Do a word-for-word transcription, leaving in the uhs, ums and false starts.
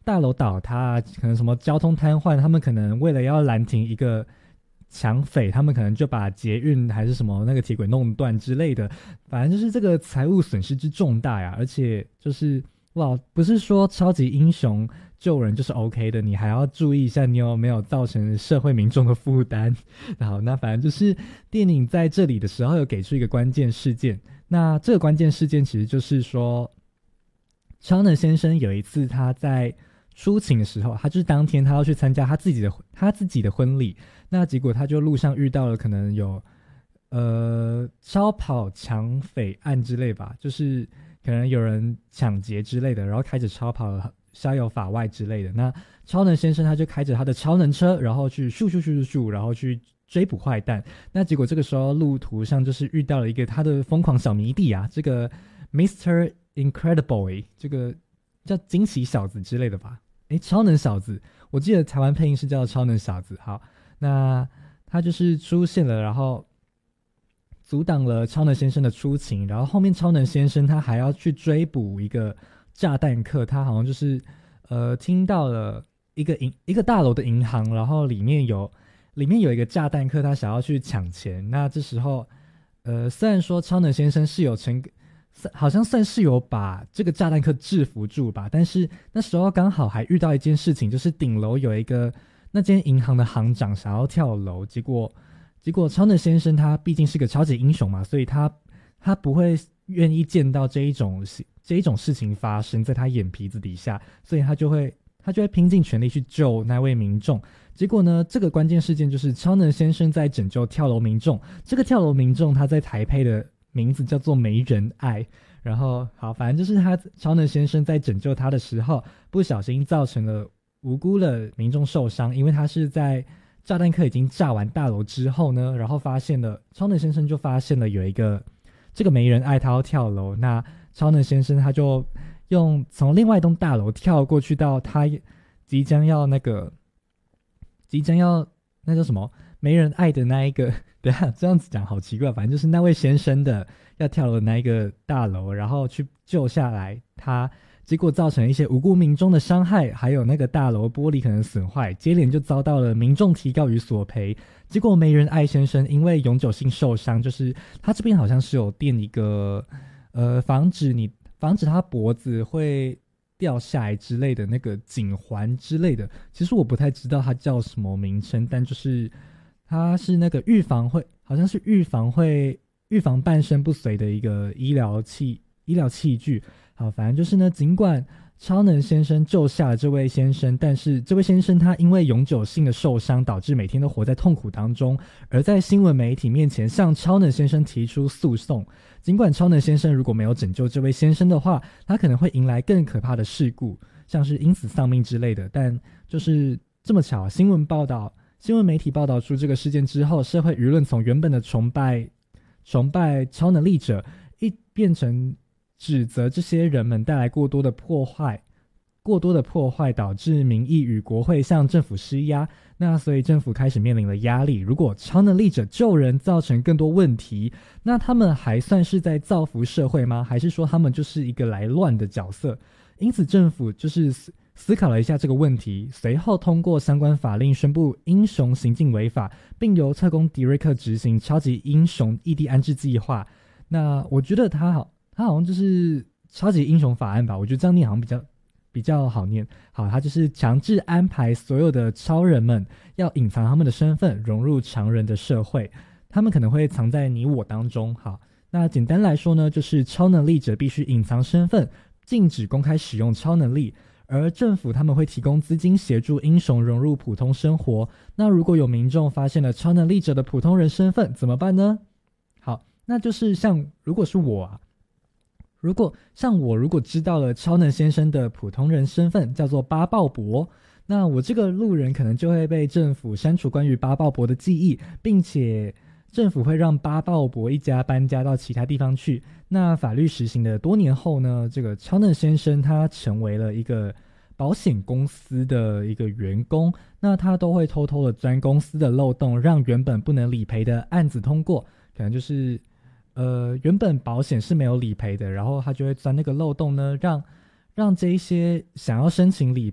大楼倒塌，可能什么交通瘫痪，他们可能为了要拦停一个抢匪，他们可能就把捷运还是什么那个铁轨弄断之类的，反正就是这个财务损失之重大呀，而且就是哇，不是说超级英雄救人就是 OK 的，你还要注意一下你有没有造成社会民众的负担。好，那反正就是电影在这里的时候有给出一个关键事件，那这个关键事件其实就是说，超能先生有一次他在出勤的时候，他就是当天他要去参加他自己的他自己的婚礼，那结果他就路上遇到了可能有呃超跑抢匪案之类吧，就是可能有人抢劫之类的，然后开着超跑逍遥法外之类的。那超能先生他就开着他的超能车，然后去咻咻咻咻咻，然后去追捕坏蛋。那结果这个时候路途上就是遇到了一个他的疯狂小迷弟啊，这个 mister Incredible， 这个叫惊奇小子之类的吧。诶，超能小子，我记得台湾配音是叫超能小子。好，那他就是出现了，然后阻挡了超能先生的出勤，然后后面超能先生他还要去追捕一个炸弹客，他好像就是呃听到了一个银一个大楼的银行，然后里面有里面有一个炸弹客，他想要去抢钱。那这时候呃虽然说超能先生是有成好像算是有把这个炸弹客制服住吧，但是那时候刚好还遇到一件事情，就是顶楼有一个那间银行的行长想要跳楼，结果结果超能先生他毕竟是个超级英雄嘛，所以他他不会愿意见到这一种这一种事情发生在他眼皮子底下，所以他就会他就会拼尽全力去救那位民众。结果呢，这个关键事件就是超能先生在拯救跳楼民众，这个跳楼民众他在台配的名字叫做没人爱。然后好，反正就是他超能先生在拯救他的时候不小心造成了无辜的民众受伤，因为他是在炸弹客已经炸完大楼之后呢，然后发现了超能先生就发现了有一个这个没人爱他要跳楼，那超能先生他就用从另外一栋大楼跳过去到他即将要那个即将要那叫什么没人爱的那一个，等一下这样子讲好奇怪，反正就是那位先生的要跳楼的那一个大楼，然后去救下来他，结果造成一些无辜民众的伤害，还有那个大楼玻璃可能损坏，接连就遭到了民众提告与索赔。结果没人爱先生因为永久性受伤，就是他这边好像是有垫一个呃防止你防止他脖子会掉下来之类的那个颈环之类的，其实我不太知道它叫什么名称，但就是它是那个预防会好像是预防会预防半身不遂的一个医疗器医疗器具。好，反正就是呢，尽管超能先生救下了这位先生，但是这位先生他因为永久性的受伤，导致每天都活在痛苦当中，而在新闻媒体面前向超能先生提出诉讼。尽管超能先生如果没有拯救这位先生的话，他可能会迎来更可怕的事故，像是因此丧命之类的，但就是这么巧，新闻报道新闻媒体报道出这个事件之后，社会舆论从原本的崇拜崇拜超能力者一变成指责这些人们带来过多的破坏过多的破坏导致民意与国会向政府施压，那所以政府开始面临了压力。如果超能力者救人造成更多问题，那他们还算是在造福社会吗？还是说他们就是一个来乱的角色？因此政府就是思考了一下这个问题，随后通过相关法令宣布英雄行径违法，并由特工迪瑞克执行超级英雄异地安置计划。那我觉得他好他好像就是超级英雄法案吧，我觉得这样念好像比较比较好念。好，他就是强制安排所有的超人们要隐藏他们的身份，融入常人的社会，他们可能会藏在你我当中。好，那简单来说呢，就是超能力者必须隐藏身份，禁止公开使用超能力，而政府他们会提供资金协助英雄融入普通生活。那如果有民众发现了超能力者的普通人身份怎么办呢？好，那就是像如果是我啊如果像我如果知道了超能先生的普通人身份叫做巴鲍伯，那我这个路人可能就会被政府删除关于巴鲍伯的记忆，并且政府会让巴鲍伯一家搬家到其他地方去。那法律实行的多年后呢，这个超能先生他成为了一个保险公司的一个员工，那他都会偷偷的钻公司的漏洞，让原本不能理赔的案子通过，可能就是呃，原本保险是没有理赔的，然后他就会钻那个漏洞呢，让让这一些想要申请理